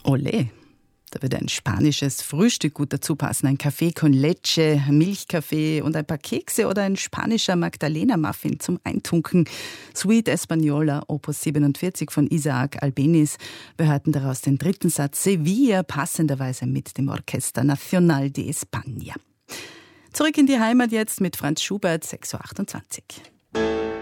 Olé. Da würde ein spanisches Frühstück gut dazu passen. Ein Café con leche, Milchkaffee und ein paar Kekse oder ein spanischer Magdalena-Muffin zum Eintunken. Suite Española, Opus 47 von Isaac Albéniz. Wir hörten daraus den dritten Satz Sevilla, passenderweise mit dem Orquesta Nacional de España. Zurück in die Heimat jetzt mit Franz Schubert, 6.28 Uhr.